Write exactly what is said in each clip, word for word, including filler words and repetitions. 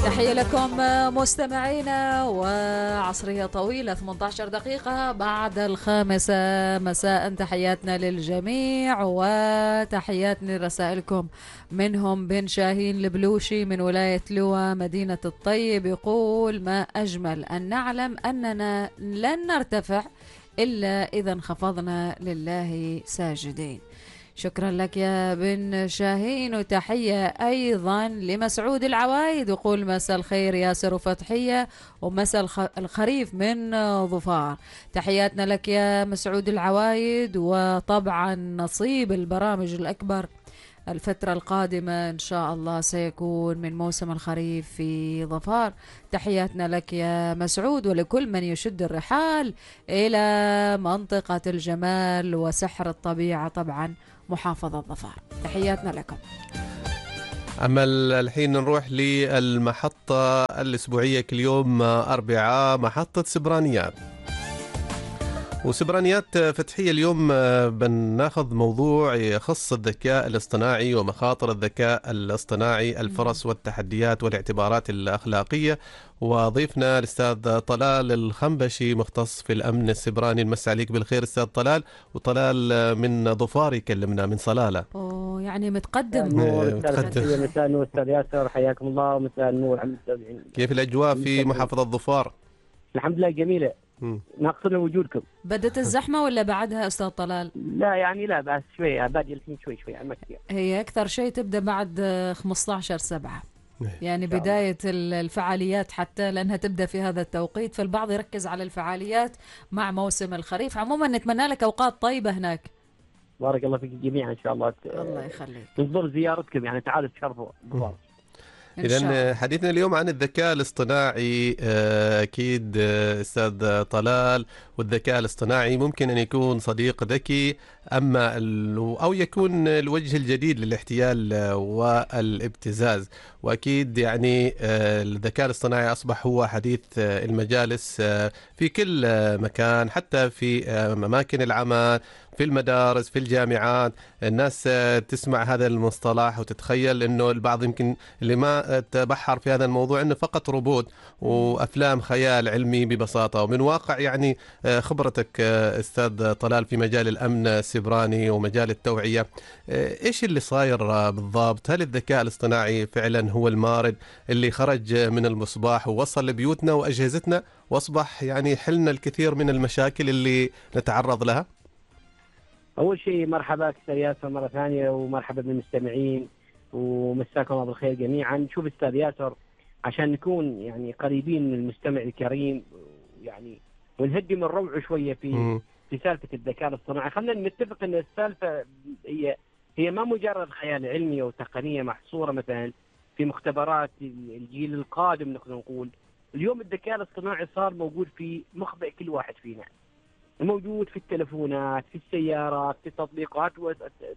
تحية لكم مستمعينا، وعصرية طويلة ثمانية عشر دقيقة بعد الخامسة مساء. تحياتنا للجميع وتحياتنا لرسائلكم، منهم بن شاهين البلوشي من ولاية لوا مدينة الطيب، يقول: ما أجمل أن نعلم أننا لن نرتفع إلا إذا انخفضنا لله ساجدين. شكرا لك يا بن شاهين، وتحية أيضا لمسعود العوايد، يقول: مساء الخير ياسر وفتحية، ومساء الخريف من ظفار. تحياتنا لك يا مسعود العوايد، وطبعا نصيب البرامج الأكبر الفترة القادمة إن شاء الله سيكون من موسم الخريف في ظفار. تحياتنا لك يا مسعود، ولكل من يشد الرحال إلى منطقة الجمال وسحر الطبيعة، طبعا محافظة ظفار. تحياتنا لكم. أما الحين نروح للمحطة الأسبوعية كل يوم أربعاء، محطة سبرانيات. وسبرانيات فتحية اليوم بناخذ موضوع يخص الذكاء الاصطناعي ومخاطر الذكاء الاصطناعي، الفرص والتحديات والاعتبارات الأخلاقية. وضيفنا الأستاذ طلال الخنبشي، مختص في الأمن السبراني. نمسي عليك بالخير أستاذ طلال. وطلال من ظفار يكلمنا من صلالة. أوه يعني متقدم. متقدم. مساء النور أستاذ ياسر، حياكم الله. مساء النور على المتابعين. كيف الأجواء في محافظة ظفار؟ الحمد لله جميلة. ناقصنا وجودكم. بدت الزحمة ولا بعدها أستاذ طلال؟ لا يعني لا بس شوي بادي الحين شوي شوي عما كثير. هي أكثر شيء تبدأ بعد خمسة عشر سبعة، يعني بداية الفعاليات، حتى لأنها تبدأ في هذا التوقيت، فالبعض يركز على الفعاليات مع موسم الخريف. عموما نتمنى لك أوقات طيبة هناك. بارك الله فيك جميعا إن شاء الله. الله يخليك. ننظر زيارتكم، يعني تعالوا تشرفوا. إذن حديثنا اليوم عن الذكاء الاصطناعي. أكيد أستاذ طلال، والذكاء الاصطناعي ممكن أن يكون صديق ذكي، أما أو يكون الوجه الجديد للاحتيال والابتزاز. وأكيد يعني الذكاء الاصطناعي أصبح هو حديث المجالس في كل مكان، حتى في أماكن العمل، في المدارس، في الجامعات. الناس تسمع هذا المصطلح وتتخيل أنه البعض يمكن اللي ما تبحر في هذا الموضوع أنه فقط روبوت وأفلام خيال علمي ببساطة. ومن واقع يعني خبرتك أستاذ طلال في مجال الأمن السبراني ومجال التوعية، إيش اللي صاير بالضبط؟ هل الذكاء الاصطناعي فعلا هو المارد اللي خرج من المصباح ووصل لبيوتنا وأجهزتنا، وأصبح يعني حلنا الكثير من المشاكل اللي نتعرض لها؟ أول شيء مرحبا أستاذ ياسر مرة ثانية، ومرحبا بالمستمعين، ومساكم الله بالخير جميعا. شوف أستاذ ياسر، عشان نكون يعني قريبين من المستمع الكريم يعني ونهدي من روعه شوية في م. في سالفة الذكاء الاصطناعي، خلينا نتفق أن السالفة هي هي ما مجرد خيال علمي أو تقنية محصورة مثلا في مختبرات الجيل القادم. نقدر نقول اليوم الذكاء الاصطناعي صار موجود في مخبأ كل واحد فينا، موجود في التلفونات، في السيارات، في تطبيقات و...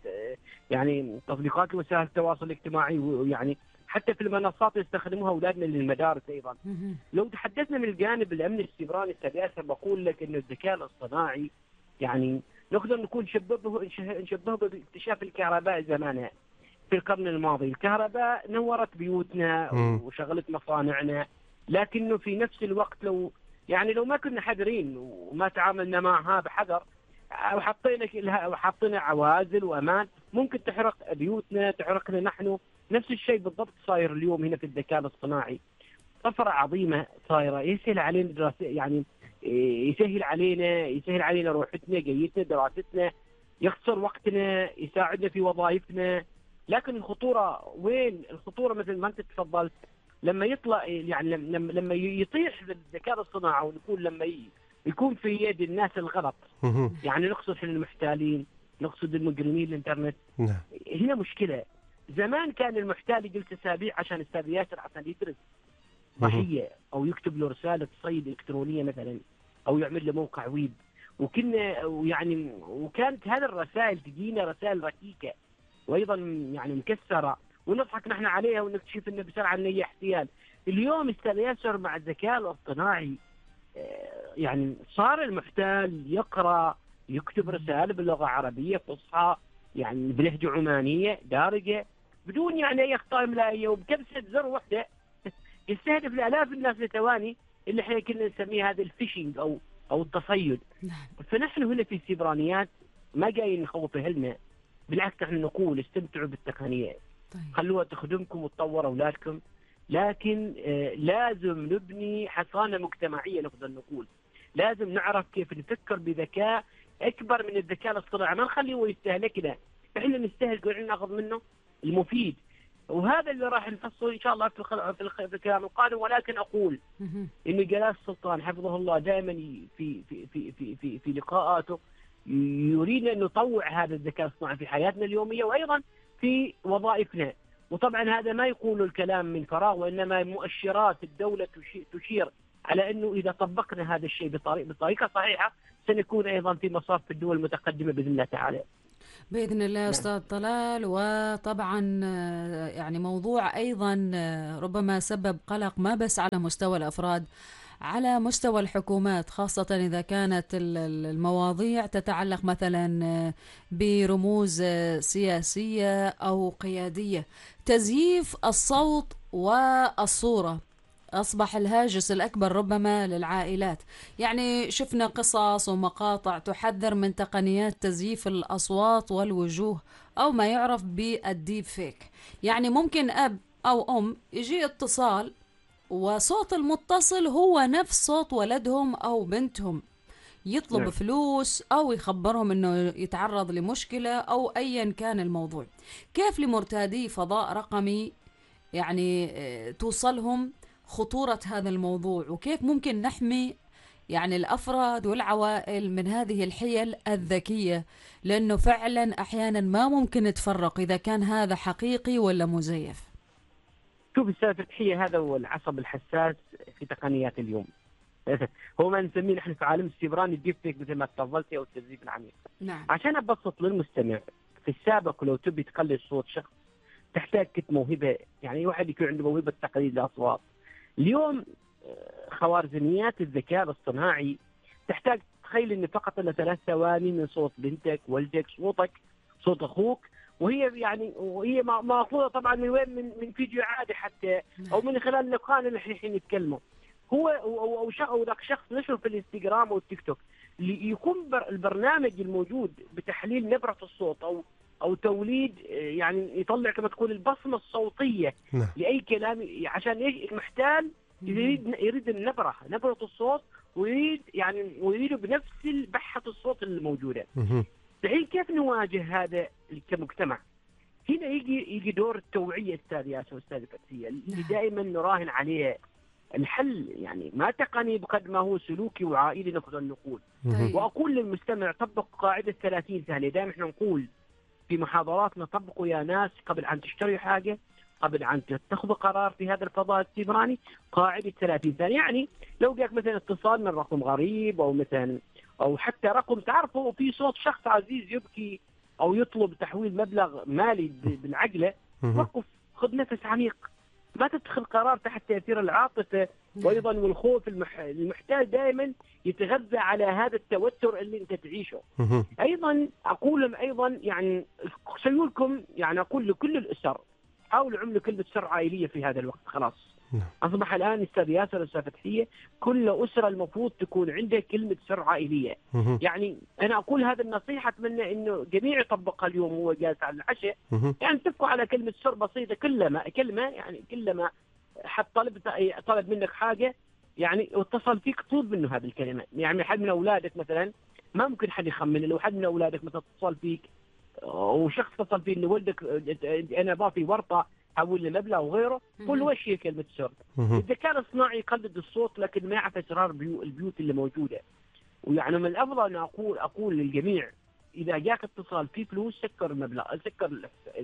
يعني تطبيقات وسائل التواصل الاجتماعي، ويعني حتى في المنصات يستخدموها أولادنا للمدارس أيضا. لو تحدثنا من الجانب الأمن السيبراني أستاذ ياسر، بقول لك إنه الذكاء الاصطناعي يعني نقدر نكون نشبهه نشبهه باكتشاف الكهرباء زمانها في القرن الماضي. الكهرباء نورت بيوتنا وشغلت مصانعنا، لكنه في نفس الوقت لو يعني لو ما كنا حذرين وما تعاملنا معها بحذر وحطينا وحطينا عوازل وأمان، ممكن تحرق بيوتنا، تحرقنا نحن. نفس الشيء بالضبط صاير اليوم هنا في الذكاء الاصطناعي. طفرة عظيمة صايرة، يسهل علينا دراسة، يعني يسهل علينا يسهل علينا روحتنا، جيتنا، دراستنا، يختصر وقتنا، يساعدنا في وظائفنا. لكن الخطورة وين؟ الخطورة مثل ما أنت تفضلت، لما يطلع يعني لما لما يطيح الذكاء الاصطناعي، ونقول لما يكون في يد الناس الغلط، يعني نقصد المحتالين، نقصد المجرمين الانترنت. هنا مشكلة. زمان كان المحتال يجلس اسابيع عشان استاذ ياسر عشان يدرس ضحية او يكتب له رسالة صيد الكترونية مثلا، او يعمل له موقع ويب، وكنا يعني وكانت هذه الرسائل تجينا رسائل ركيكة وايضا يعني مكسرة، ونضحك نحن عليها ونكتشف انه بسرعه انه هي احتيال. اليوم استاذ ياسر مع الذكاء الاصطناعي يعني صار المحتال يقرا يكتب رسائل باللغه العربيه فصحى، يعني بلهجه عمانيه دارجه، بدون يعني اي اخطاء املائيه، وبكبسه زر واحده يستهدف الالاف الناس لثواني، اللي احنا كنا نسميه هذا الفيشنج او او التصيد. فنحن هنا في سيبرانيات ما جايين نخوف اهلنا، بالعكس نحن نقول استمتعوا بالتقنيه، طيب. خلوها تخدمكم وتطور اولادكم، لكن آه لازم نبني حصانه مجتمعيه. نقدر نقول لازم نعرف كيف نفكر بذكاء اكبر من الذكاء الاصطناعي، ما نخليه يستهلكنا، احنا نستهلك ونحن ناخذ منه المفيد. وهذا اللي راح نفصله ان شاء الله في في الكلام القادم. ولكن اقول ان جلالة السلطان حفظه الله دائما في في في في في, في لقاءاته يريد ان نطوع هذا الذكاء الاصطناعي في حياتنا اليوميه وايضا في وظائفنا. وطبعا هذا ما يقول الكلام من فراغ، وانما مؤشرات الدوله تشير على انه اذا طبقنا هذا الشيء بطريقه بطريقه صحيحه سنكون ايضا في مصاف الدول المتقدمه باذن الله تعالى. بإذن الله أستاذ طلال. وطبعا يعني موضوع أيضا ربما سبب قلق ما بس على مستوى الأفراد، على مستوى الحكومات، خاصة إذا كانت المواضيع تتعلق مثلا برموز سياسية أو قيادية. تزييف الصوت والصورة أصبح الهاجس الأكبر ربما للعائلات. يعني شفنا قصص ومقاطع تحذر من تقنيات تزييف الأصوات والوجوه أو ما يعرف بالديب فيك. يعني ممكن أب أو أم يجي اتصال وصوت المتصل هو نفس صوت ولدهم أو بنتهم، يطلب نعم. فلوس أو يخبرهم أنه يتعرض لمشكلة أو أيا كان الموضوع. كيف لمرتادي فضاء رقمي يعني توصلهم خطورة هذا الموضوع، وكيف ممكن نحمي يعني الأفراد والعوائل من هذه الحيل الذكية، لأنه فعلا أحيانا ما ممكن نتفرق إذا كان هذا حقيقي ولا مزيف. شوف أستاذ فتحية، هذا هو العصب الحساس في تقنيات اليوم. هو ما نسميه نحن في عالم السيبراني الديب فيك مثل ما تفضلتي أو التزييف العميق. نعم. عشان أبسط للمستمع، في السابق لو تبي تقلد صوت شخص تحتاج كت موهبة، يعني واحد يكون عنده موهبة تقليد الأصوات. اليوم خوارزميات الذكاء الاصطناعي تحتاج تخيل ان فقط إلا ثلاث ثواني من صوت بنتك، ولدك، صوتك، صوت اخوك، وهي يعني وهي ماخوذه طبعا من وين؟ من من فيديو عادي حتى او من خلال اللقاء اللي الحين يتكلموا. هو او او ذاك شخص نشر في الانستغرام او التيك توك، يكون البرنامج الموجود بتحليل نبره الصوت او او توليد، يعني يطلع كما تقول البصمه الصوتيه نعم. لاي كلام، عشان ايش؟ المحتال يريد يريد النبره، نبره الصوت، ويريد يعني ويريد بنفس بحه الصوت الموجوده. الحين كيف نواجه هذا كمجتمع؟ هنا يجي يجي دور التوعيه استاذ ياسر واستاذ فتحية اللي دائما نراهن عليها. الحل يعني ما تقني بقد ما هو سلوكي وعائلي نقدر نقول. واقول للمستمع طبق قاعده ثلاثين ثانيه. دائما احنا نقول في محاضراتنا طبقوا يا ناس قبل ان تشتروا حاجه، قبل أن تتخذوا قرار في هذا الفضاء السيبراني، قاعدة ثلاثين ثانية. يعني لو جاك مثلا اتصال من رقم غريب أو مثلا أو حتى رقم تعرفه في صوت شخص عزيز يبكي أو يطلب تحويل مبلغ مالي بالعجلة، وقف، خذ نفس عميق، ما تدخل قرار تحت تأثير العاطفة وأيضا والخوف. المح... المحتاج دائما يتغذى على هذا التوتر اللي أنت تعيشه. أيضا أقول لهم أيضا يعني سيولكم، يعني أقول لكل الأسر حاولوا عملوا كلمة سر عائلية في هذا الوقت. خلاص أصبح الآن أستاذ ياسر أستاذ فتحية كل أسرة المفروض تكون عندها كلمة سر عائلية. يعني أنا أقول هذا النصيحة، أتمنى إنه جميع يطبقها اليوم وهو جالس على العشاء. يعني اتفقوا على كلمة سر بسيطة، كلما كلمة يعني كلما حد طلب طلب منك حاجة يعني واتصل فيك طلب منه هذه الكلمة. يعني حد من أولادك مثلا ما ممكن حد يخمن، لو حد من أولادك مثلا اتصل فيك وشخص اتصل فيه ان ولدك انا ضافي ورطه حول لي مبلغ وغيره، قول له وش هي كلمه سر. الذكاء الاصطناعي يقلد الصوت لكن ما يعرف اسرار البيوت اللي موجوده. ويعني من الافضل ان اقول اقول للجميع اذا جاك اتصال فيه فلوس سكر المبلغ، سكر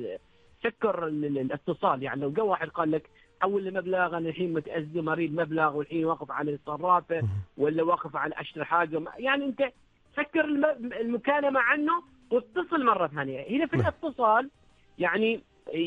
سكر الاتصال. يعني لو جو واحد قال لك حول لي مبلغ انا الحين متأذي مريض مبلغ والحين واقف على الصرافه ولا واقف على اشتري حاجه، يعني انت سكر المكالمه عنه واتصل مرة ثانية. هنا في الاتصال يعني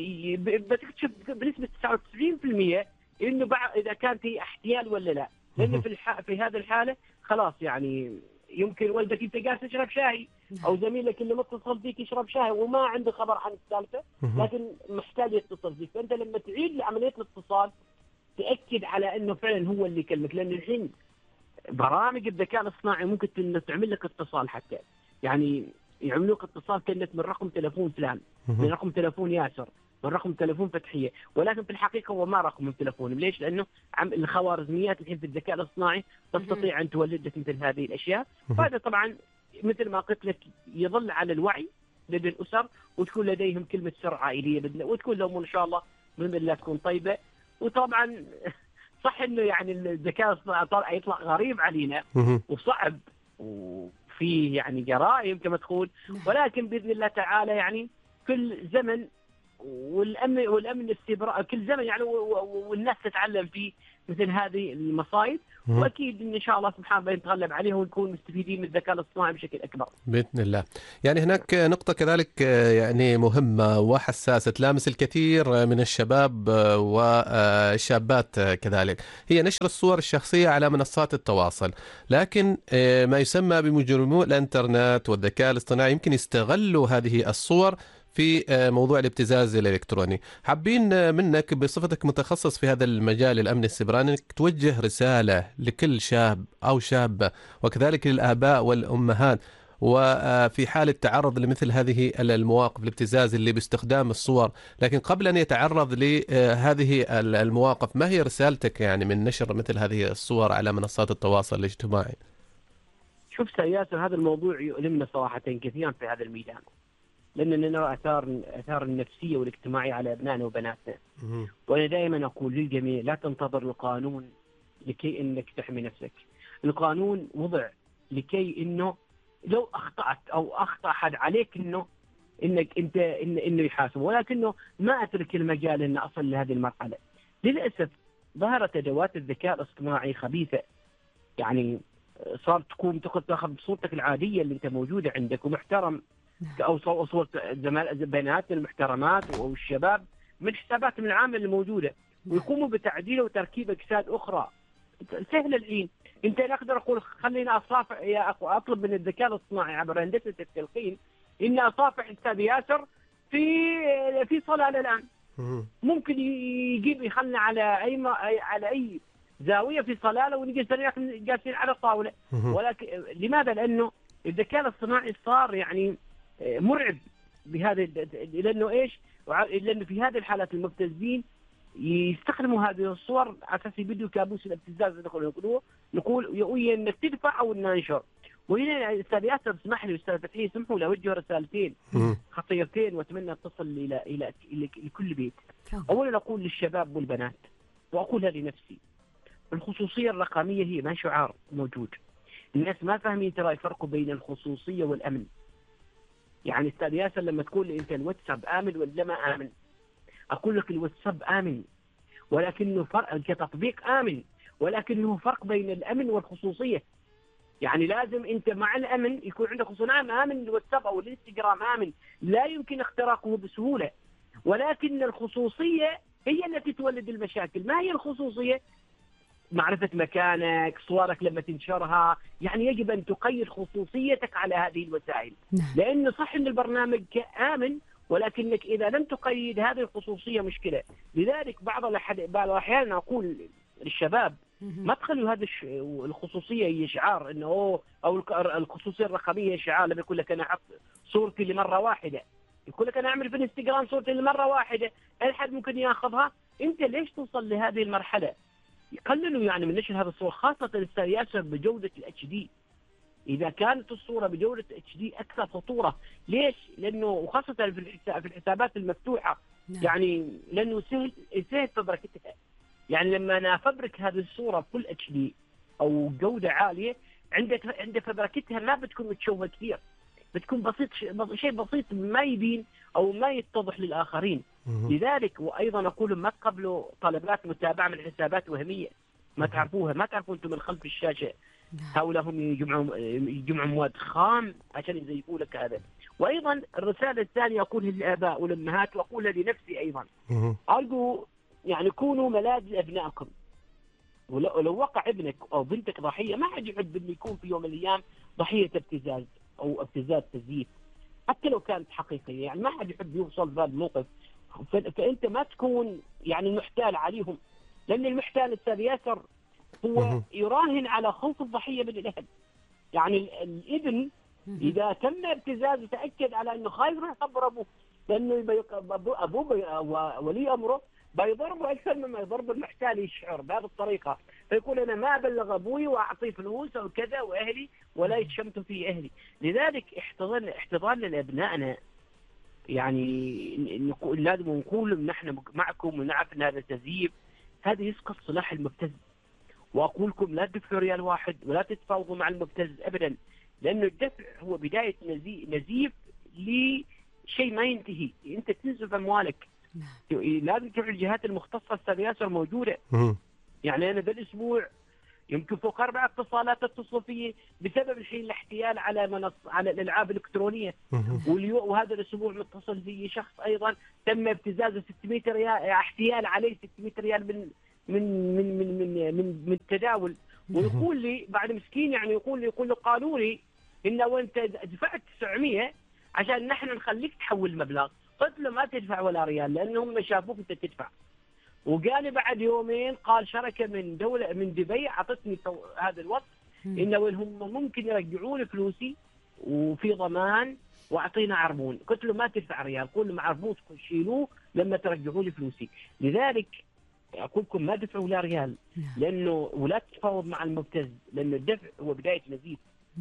بتكتشف بنسبة تسعة وتسعين بالمئة إنه بعد إذا كان في احتيال ولا لا، لأن في الح... في هذه الحالة خلاص يعني يمكن والدك أنت جالس تشرب شاي أو زميلك اللي متصل فيك يشرب شاي وما عنده خبر عن السالفة، لكن محتاج يتصل فيك. فأنت لما تعيد عملية الاتصال تاكد على انه فعلا هو اللي يكلمك. لان الحين برامج الذكاء الاصطناعي ممكن انه تعمل لك اتصال، حتى يعني يعملوا لك اتصال كانت من رقم تلفون فلان، من رقم تلفون ياسر، من رقم تلفون فتحيه، ولكن في الحقيقه هو ما رقم التلفون. ليش؟ لانه عم الخوارزميات الحين في الذكاء الاصطناعي تستطيع ان تولد لك مثل هذه الاشياء. وهذا طبعا مثل ما قلت لك يظل على الوعي لدى الاسر، وتكون لديهم كلمه سر عائليه، وتكون لهم ان شاء الله باذن الله تكون طيبه. وطبعا صح انه يعني الذكاء الاصطناعي يطلع غريب علينا وصعب وفيه يعني جرائم كما تقول، ولكن باذن الله تعالى يعني كل زمن والامن والامن الاستبراء كل زمن يعني والناس تتعلم فيه مثل هذه المصايب، واكيد ان شاء الله سبحانه يتغلب عليها ونكون مستفيدين من الذكاء الاصطناعي بشكل اكبر باذن الله. يعني هناك نقطه كذلك يعني مهمه وحساسه تلامس الكثير من الشباب والشابات كذلك، هي نشر الصور الشخصيه على منصات التواصل. لكن ما يسمى بمجرمو الانترنت والذكاء الاصطناعي يمكن يستغلوا هذه الصور في موضوع الابتزاز الإلكتروني. حابين منك بصفتك متخصص في هذا المجال الأمن السيبراني انك توجه رسالة لكل شاب أو شابة وكذلك للآباء والأمهات، وفي حال التعرض لمثل هذه المواقف الابتزاز اللي باستخدام الصور. لكن قبل أن يتعرض لهذه المواقف، ما هي رسالتك يعني من نشر مثل هذه الصور على منصات التواصل الاجتماعي؟ شوف سياسة، هذا الموضوع يؤلمنا صراحة كثيرا في هذا الميدان، لأننا نرى آثار آثار النفسية والاجتماعية على أبنائنا وبناتنا. وأنا دائما أقول للجميع لا تنتظر القانون لكي إنك تحمي نفسك. القانون وضع لكي إنه لو أخطأت أو أخطأ أحد عليك إنه إنك أنت إن إنه يحاسب، ولكنه ما أترك المجال إن أصل لهذه المرحلة. للأسف ظهرت أدوات الذكاء الاصطناعي خبيثة، يعني صار تكون تاخذ صورتك العادية اللي أنت موجودة عندك ومحترم أو صورة بناتنا المحترمات والشباب من حساباتهم العامة الموجودة، ويقوموا بتعديل وتركيب أجساد أخرى. سهل الحين أنت لا أقدر أقول خلينا أصافح يا أخو، أطلب من الذكاء الاصطناعي عبر هندسة التلقين إن أصافح أستاذ ياسر في في صلاة الآن. ممكن يجيب يخلنا على أي ما على أي زاوية في صلاة ونجلس جالسين على طاولة. ولكن لماذا؟ لأنه الذكاء الاصطناعي صار يعني مرعب بهذا، لأنه إيش؟ لأنه في هذه الحالات المبتزين يستخدموا هذه الصور على أساس يبدوا كابوس الابتزاز. نقول نقول يا إنك تدفع أو ننشر. وهنا أستاذ ياسر اسمح لي أستاذ فتحي اسمحوا لي أوجه رسالتين خطيرتين وأتمنى تصل إلى إلى إلى لكل بيت. أولا أقول للشباب والبنات وأقولها لنفسي، الخصوصية الرقمية هي ما شعار موجود. الناس ما فاهمين ترى الفرق بين الخصوصية والأمن. يعني أستاذ ياسر لما تقول لي أنت الواتساب آمن ولا ما آمن، أقول لك الواتساب آمن ولكنه فرق كتطبيق آمن، ولكنه فرق بين الأمن والخصوصية. يعني لازم أنت مع الأمن يكون عندك خصوصية. نعم آمن الواتساب أو الانستغرام آمن، لا يمكن اختراقه بسهولة، ولكن الخصوصية هي التي تولد المشاكل. ما هي الخصوصية؟ معرفة مكانك، صورك لما تنشرها. يعني يجب أن تقيد خصوصيتك على هذه الوسائل، لأنه صح أن البرنامج آمن، ولكنك إذا لم تقيد هذه الخصوصية مشكلة. لذلك بعض الأحيان أقول للشباب ما تخلوا هذه الخصوصية شعار إنه أو الخصوصية الرقمية شعار. لما يقول لك أنا أحط صورتي لمرة واحدة، يقول لك أنا أعمل في الانستغرام صورتي لمرة واحدة، أحد ممكن يأخذها. أنت ليش توصل لهذه المرحلة؟ يقللوا يعني من نشر هذا الصور، خاصة السياسة بجودة الاتش دي. إذا كانت الصورة بجودة اتش دي أكثر خطورة. ليش؟ لأنه وخاصة في في الحسابات المفتوحة، يعني لأنه سهل سهل فبركتها. يعني لما أنا أفبرك هذه الصورة بكل اتش دي أو جودة عالية، عندك عند فبركتها ما بتكون متشوهة كثير، بتكون بسيط شيء بسيط ما يبين أو ما يتضح للآخرين. لذلك وأيضا أقول ما تقبلوا طلبات متابعة من حسابات وهمية ما تعرفوها، ما تعرفوا أنتم من خلف الشاشة هؤلاء هم يجمعوا يجمعوا مواد خام عشان يزيفوا لك هذا. وأيضا الرسالة الثانية أقولها للآباء والأمهات وأقولها لنفسي أيضا، أرجو يعني كونوا ملاذ لأبنائكم. ولو وقع ابنك أو بنتك ضحية، ما حد يحب أن يكون في يوم من الأيام ضحية ابتزاز أو ابتزاز تزييف حتى لو كانت حقيقية. يعني ما حد يحب يوصل بهذا الموقف، فأنت ما تكون يعني محتال عليهم. لأن المحتال أستاذ ياسر هو يراهن على خوف الضحية من الأهل. يعني الابن إذا تم ابتزازه تأكد على أنه خايف يروح يخبر أبوه، لأنه أبوه ولي أمره بيضربه أكثر مما يضرب المحتال، يشعر بهذه الطريقة، فيقول أنا ما أبلغ أبوي وأعطيه فلوس أو كذا وأهلي ولا يتشمتوا في أهلي. لذلك احتضان احتضان لأبنائنا يعني نقول لازم نقول نحن معكم ونعرف أن هذا تزييف، هذا يسقط سلاح المبتز. وأقول لكم لا تدفعوا ريال واحد ولا تتفاوضوا مع المبتز أبدا، لأنه الدفع هو بداية نزيف لشيء ما ينتهي. أنت تنزف أموالك، لازم تروح الجهات المختصة. أستاذ ياسر موجودة. يعني أنا ذا الأسبوع يمكن فوق أربع اتصالات اتصلوا فيه بسبب الحين الاحتيال على منص على الألعاب الإلكترونية. واليوم وهذا الأسبوع متصل فيه شخص أيضا تم ابتزازه ستمائة ريال، احتيال عليه ستمائة ريال من من من من من من, من التداول. ويقول لي بعد مسكين يعني يقول لي يقول لي قالوا لي إنه وأنت دفعت تسعمائة عشان نحن نخليك تحول المبلغ. قلت له ما تدفع ولا ريال لأنهم شافوك أنت تدفع. وقال بعد يومين قال شركة من دولة من دبي أعطتني هذا الوقت إنه هم ممكن يرجعوا لي فلوسي وفي ضمان وأعطينا عربون. قلت له ما تدفع ريال، قول لهم عربونكم شيلوه لما ترجعوا لي فلوسي. لذلك أقول لكم ما دفعوا ولا ريال، لأنه ولا تتفاوض مع المبتز، لأنه الدفع هو بداية نزيف.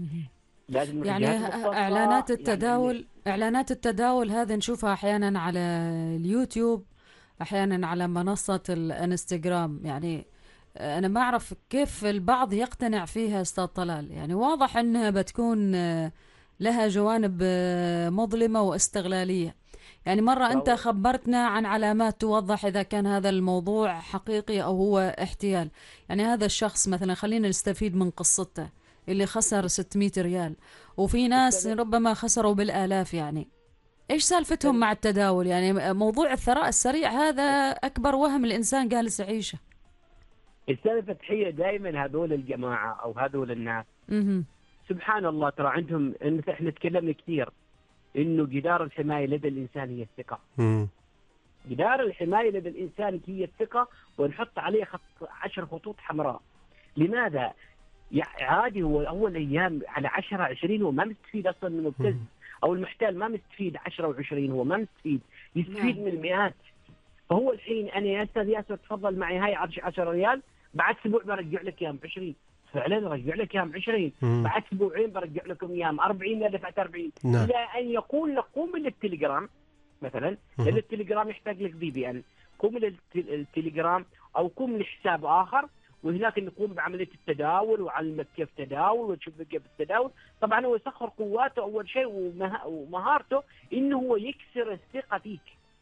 لازم يعني إعلانات التداول يعني إعلانات التداول هذه نشوفها أحيانا على اليوتيوب، أحيانا على منصة الانستغرام. يعني أنا ما أعرف كيف البعض يقتنع فيها أستاذ طلال. يعني واضح أنها بتكون لها جوانب مظلمة واستغلالية. يعني مرة أنت خبرتنا عن علامات توضح إذا كان هذا الموضوع حقيقي أو هو احتيال. يعني هذا الشخص مثلا خلينا نستفيد من قصته اللي خسر ستمائة ريال، وفي ناس ربما خسروا بالآلاف. يعني إيش سالفتهم مع التداول؟ يعني موضوع الثراء السريع هذا أكبر وهم الإنسان جالس يعيشه. السالفة فتحية دائما هذول الجماعة أو هذول الناس م- سبحان الله ترى عندهم، احنا تكلمنا كثير إنه جدار الحماية لدى الإنسان هي الثقة. م- جدار الحماية لدى الإنسان هي الثقة، ونحط عليه خط عشر خطوط حمراء. لماذا؟ يعني عادي هو أول أيام على عشرة عشرين هو ما مستفيد أصلا من المبتز أو المحتال، ما مستفيد عشرة وعشرين هو ما مستفيد، يستفيد من المئات. فهو الحين أنا يا أستاذ ياسر تفضل معي هاي عشرة ريال، بعد أسبوع برجع لك إياهم بعشرين، فعلا برجع لك إياهم عشرين، بعد أسبوعين برجع لكم إياهم أربعين، لا دفعت أربعين. إلى أن يقول لك قوم من التليجرام مثلا، لأن التليجرام يحتاج لك في بي إن، قوم من التليجرام أو قوم لحساب آخر، وهناك نقوم بعملية التداول وعلمك كيف تداول وتشوف كيف التداول. طبعا هو يسخر قواته أول شيء ومهارته إنه هو يكسر الثقة فيك،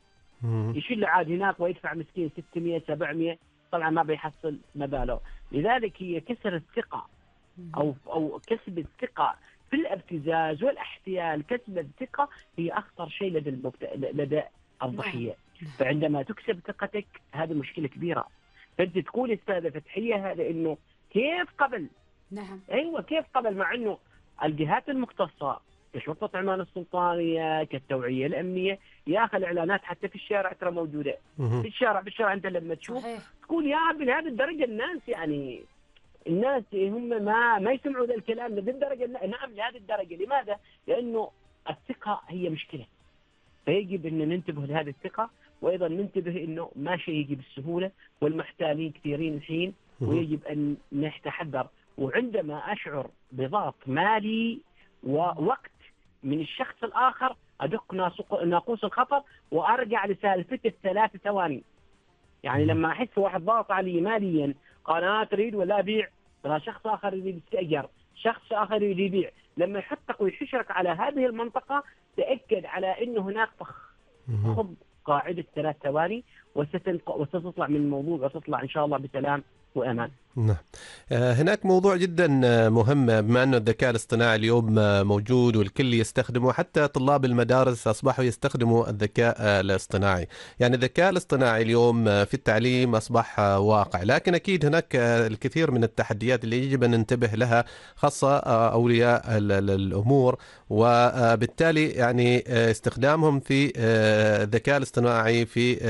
يشيل عاد هناك ويدفع مسكين ستمائة سبعمائة، طبعا ما بيحصل مبالغ. لذلك هي كسر الثقة أو أو كسب الثقة في الابتزاز والاحتيال. كسب الثقة هي أخطر شيء لدى المبت... لدى الضحية. فعندما تكسب ثقتك هذه مشكلة كبيرة. فأنت تقول أستاذة فتحية هذا إنه كيف قبل؟ نعم. أيوة كيف قبل، مع إنه الجهات المختصة كشرطة عمان السلطانية كالتوعية الأمنية يا أخي الإعلانات حتى في الشارع ترى موجودة. في الشارع في الشارع أنت لما تشوف صحيح. تقول يا عبد لهذه الدرجة الناس يعني الناس هم ما ما يسمعوا ذا الكلام لهذه الدرجة. نعم لهذه الدرجة. لماذا؟ لأنه الثقة هي مشكلة، فيجب أن ننتبه لهذه الثقة، وأيضا ننتبه أنه ما شيء يجي بالسهولة، والمحتالين كثيرين الحين، ويجب أن نتحذر. وعندما أشعر بضغط مالي ووقت من الشخص الآخر أدق ناقوس الخطر وأرجع لسالفة الثلاث ثواني. يعني لما أحس واحد ضغط علي ماليا قال أنا تريد ولا أبيع، ترى شخص آخر يريد يستأجر، شخص آخر يريد يبيع، لما يحطك ويحشرك على هذه المنطقة تأكد على أنه هناك فخ. خذ قاعدة ثلاث ثواني وستطلع من الموضوع وتطلع إن شاء الله بسلام وأمان. نعم. هناك موضوع جدا مهم، بما أنه الذكاء الاصطناعي اليوم موجود والكل يستخدمه، حتى طلاب المدارس أصبحوا يستخدموا الذكاء الاصطناعي. يعني الذكاء الاصطناعي اليوم في التعليم أصبح واقع، لكن أكيد هناك الكثير من التحديات اللي يجب أن ننتبه لها، خاصة أولياء الأمور، وبالتالي يعني استخدامهم في الذكاء الاصطناعي في دراستهم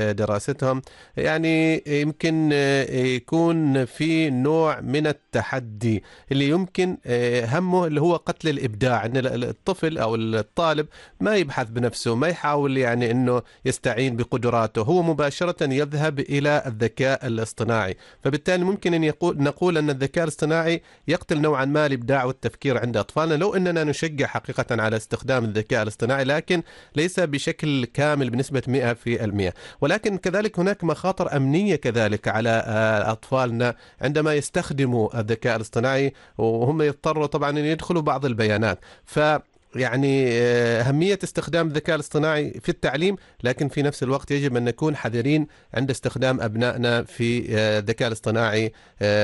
مدرستهم، يعني يمكن يكون في نوع من التحدي اللي يمكن همه اللي هو قتل الإبداع، أن الطفل أو الطالب ما يبحث بنفسه، ما يحاول يعني أنه يستعين بقدراته، هو مباشرة يذهب إلى الذكاء الاصطناعي. فبالتالي ممكن أن يقول نقول أن الذكاء الاصطناعي يقتل نوعا ما الإبداع والتفكير عند أطفالنا، لو أننا نشجع حقيقة على استخدام الذكاء الاصطناعي، لكن ليس بشكل كامل بنسبة مئة في المئة. ولكن كذلك هناك مخاطر أمنية كذلك على أطفالنا عندما يستخدموا الذكاء الاصطناعي، وهم يضطروا طبعا أن يدخلوا بعض البيانات. ف يعني أهمية استخدام الذكاء الاصطناعي في التعليم، لكن في نفس الوقت يجب أن نكون حذرين عند استخدام أبنائنا في الذكاء الاصطناعي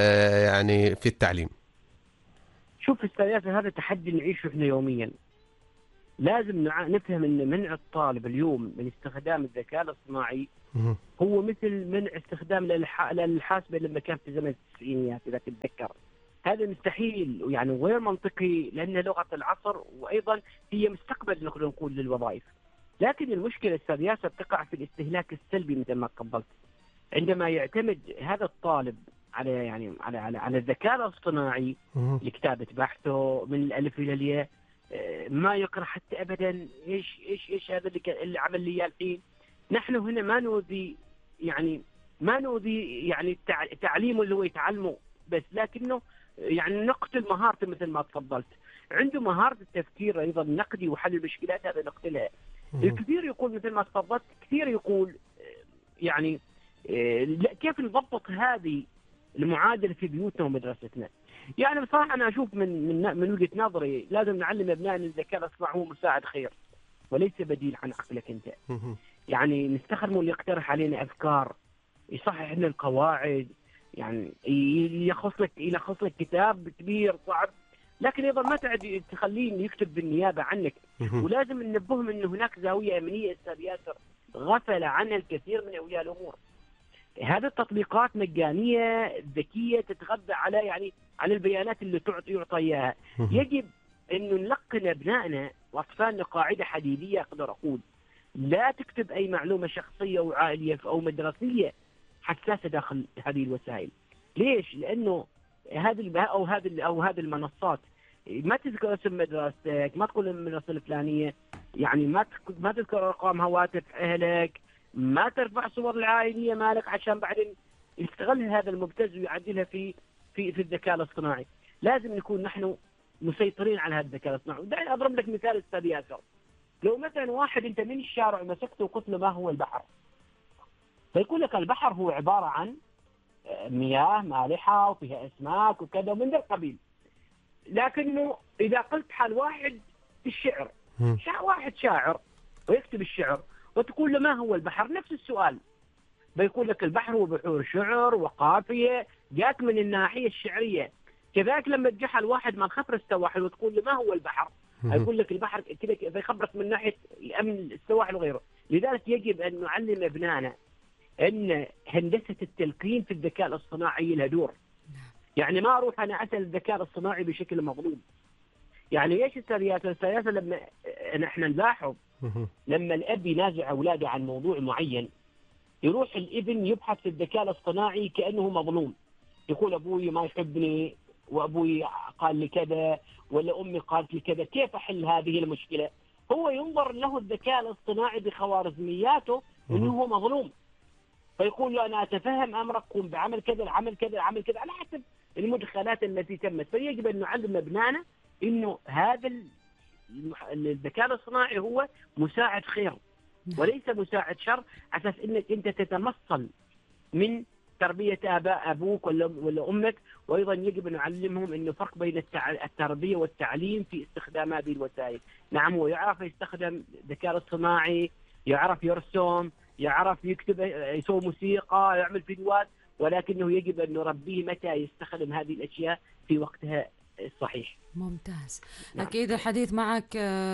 يعني في التعليم. شوف أستاذ ياسر، هذا تحدي نعيشه احنا يوميا. لازم نفهم أن منع الطالب اليوم من استخدام الذكاء الاصطناعي هو مثل منع استخدام للحاسبة لما كان في زمن التسعينيات إذا تتذكر. هذا مستحيل يعني غير منطقي، لأنها لغة العصر، وأيضا هي مستقبل نقدر نقول للوظائف. لكن المشكلة أستاذ ياسر تقع في الاستهلاك السلبي مثل ما قبلت. عندما يعتمد هذا الطالب على يعني على على, على الذكاء الاصطناعي لكتابة بحثه من الألف إلى الياء، ما يقرأ حتى أبدا إيش إيش إيش هذا اللي, اللي عمل لي الحين. نحن هنا ما نؤذي يعني ما نؤذي يعني تعليمه اللي هو يتعلمه بس، لكنه يعني نقتل مهارته مثل ما تفضلت. عنده مهارة التفكير أيضا النقدي وحل المشكلات، هذا نقتلها. الكثير يقول مثل ما تفضلت، كثير يقول يعني كيف نضبط هذه المعادلة في بيوتنا ومدرستنا. يعني بصراحة أنا أشوف من من من وجهة نظري لازم نعلم أبنائنا الذكاء الاصطناعي هو مساعد خير وليس بديل عن عقلك أنت. يعني نستخدمه ليقترح علينا أفكار، يصحح لنا القواعد، يعني يلخص لك يلخص لك كتاب كبير صعب، لكن ايضا ما تعد تخليه يكتب بالنيابه عنك. ولازم ننبههم ان هناك زاويه امنيه استاذ ياسر غفل عنها الكثير من اولياء الامور. هذه التطبيقات مجانيه ذكيه تتغذى على يعني على البيانات اللي تعطي يعطى اياها. يجب انه نلقن ابنائنا واطفالنا قاعده حديديه، اقدر اقول لا تكتب اي معلومه شخصيه وعائليه او مدرسيه حساسه داخل هذه الوسائل. ليش؟ لانه هذه او هذه او هذه المنصات ما تذكر اسم مدرستك، ما تقول المدرسه الفلانيه، يعني ما ما تذكر ارقام هواتف اهلك، ما ترفع صور العائليه مالك عشان بعدين يستغل هذا المبتز ويعدلها في في في الذكاء الاصطناعي. لازم نكون نحن مسيطرين على هذا الذكاء الاصطناعي. ودعني اضرب لك مثال استاذ ياسر. لو مثلا واحد انت من الشارع مسكته وقلت له ما هو البحر، فيقول لك البحر هو عباره عن مياه مالحه وفيها اسماك وكذا ومن ذا القبيل. لكنه اذا قلت حال واحد في الشعر، واحد شاعر ويكتب الشعر وتقول له ما هو البحر، نفس السؤال بيقول لك البحر هو بحور شعر وقافيه جات من الناحيه الشعريه. كذلك لما تجحل واحد من خفر السواحل وتقول له ما هو البحر، يقول لك البحر كذا، فيخبرك من ناحيه الامن السواحل وغيره. لذلك يجب ان نعلم ابنائنا ان هندسه التلقين في الذكاء الاصطناعي لها دور. يعني ما اروح انا اسال الذكاء الاصطناعي بشكل مظلوم. يعني ايش السياسه؟ السياسه لما نحن نلاحظ لما الاب ينازع اولاده عن موضوع معين، يروح الابن يبحث في الذكاء الاصطناعي كانه مظلوم، يقول ابوي ما يحبني وابوي قال لي كذا ولا امي قالت لي كذا، كيف احل هذه المشكله؟ هو ينظر له الذكاء الاصطناعي بخوارزمياته انه هو مظلوم، فيقول له أنا أتفهم أمرك، قم بعمل كذا العمل كذا العمل كذا على حسب المدخلات التي تمت. فيجب أن نعلم أبنائنا إنه هذا الذكاء الاصطناعي هو مساعد خير وليس مساعد شر، على أساس إنك أنت تتمصل من تربية آباء أبوك ولا ولا أمك. وأيضا يجب أن نعلمهم إنه فرق بين التربية والتعليم في استخدام هذه الوسائل. نعم هو يعرف يستخدم الذكاء الاصطناعي، يعرف يرسم، يعرف يكتب، يسوي موسيقى، يعمل فيديوهات، ولكنه يجب أن نربيه متى يستخدم هذه الأشياء في وقتها الصحيح. ممتاز. نعم. أكيد الحديث معك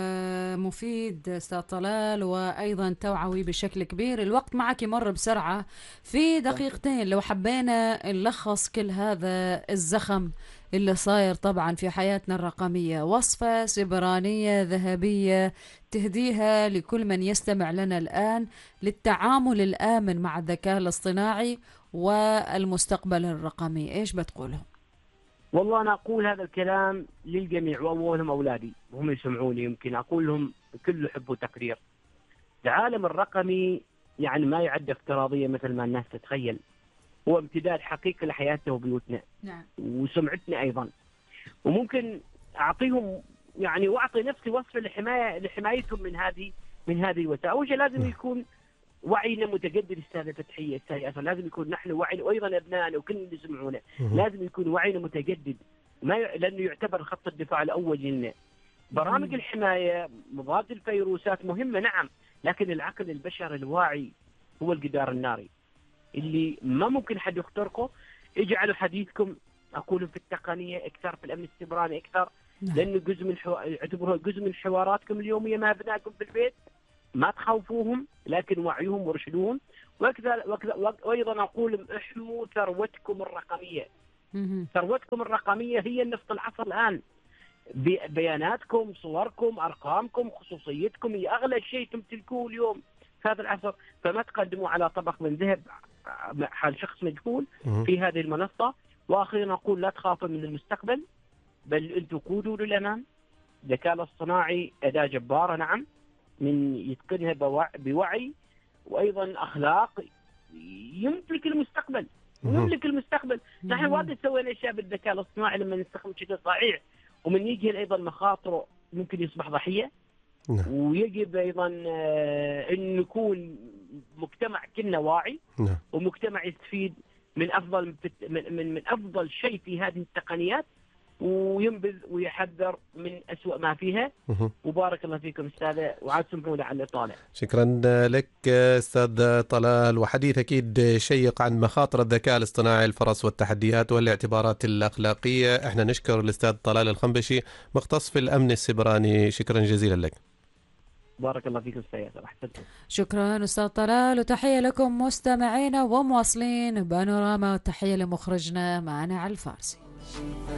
مفيد أستاذ طلال، وأيضا توعوي بشكل كبير. الوقت معك يمر بسرعة. في دقيقتين لو حبينا نلخص كل هذا الزخم اللي صاير طبعا في حياتنا الرقمية، وصفة سبرانية ذهبية تهديها لكل من يستمع لنا الآن للتعامل الآمن مع الذكاء الاصطناعي والمستقبل الرقمي، إيش بتقوله؟ والله أنا أقول هذا الكلام للجميع، وأولهم أولادي وهم يسمعوني. يمكن أقول لهم كل حب وتقدير. العالم الرقمي يعني ما يعد افتراضية مثل ما الناس تتخيل، هو امتداد حقيقي لحياتنا وبيوتنا. نعم. وسمعتنا أيضا. وممكن أعطيهم يعني وأعطي نفسي وصفة لحماية لحمايتهم من هذه من هذه الوسائل. أول شيء لازم يكون وعينا متجدد. استاذة فتحية، استاذ لازم يكون نحن وعينا، وايضا ابنائنا وكل اللي يسمعونا لازم يكون وعينا متجدد، ما ي... لانه يعتبر خط الدفاع الاول لنا. برامج الحمايه مضاد الفيروسات مهمه نعم، لكن العقل البشري الواعي هو الجدار الناري اللي ما ممكن حد يخترقه. اجعلوا حديثكم اقول في التقنيه اكثر، في الامن السيبراني اكثر، لانه جزء من حو... اعتبروه جزء من حواراتكم اليوميه مع ابنائكم في البيت. ما تخوفوهم لكن وعيهم ورشدوهم. وكذا وايضا اقول احموا ثروتكم الرقميه. ثروتكم الرقميه هي النفط العصر الان. بياناتكم، صوركم، ارقامكم، خصوصيتكم هي اغلى شيء تمتلكوه اليوم في هذا العصر. فما تقدموا على طبق من ذهب حال شخص مجهول في هذه المنصه. واخيرا اقول لا تخافوا من المستقبل، بل انتم قودوا للامام. الذكاء الاصطناعي اداه جباره نعم، من يتقنها بوعي وايضا اخلاق، يملك المستقبل يملك المستقبل. نحن واجد سوينا اشياء بالذكاء الاصطناعي لما نستخدم بشكل صحيح، ومن يجي ايضا مخاطره ممكن يصبح ضحيه. نعم. ويجب ايضا ان نكون مجتمع كلنا واعي، نعم. ومجتمع يستفيد من افضل من من, من افضل شيء في هذه التقنيات، وينبذ ويحذر من أسوأ ما فيها. وبارك الله فيكم أستاذة، وعاد سمحوا لي على الإطالة. شكرا لك أستاذ طلال، وحديث أكيد شيق عن مخاطر الذكاء الاصطناعي، الفرص والتحديات والاعتبارات الأخلاقية. احنا نشكر الأستاذ طلال الخنبشي مختص في الأمن السيبراني، شكرا جزيلا لك. بارك الله فيكم أستاذ. شكرا أستاذ طلال، وتحية لكم مستمعينا ومواصلين بانوراما، وتحية لمخرجنا معنا على الفارسي.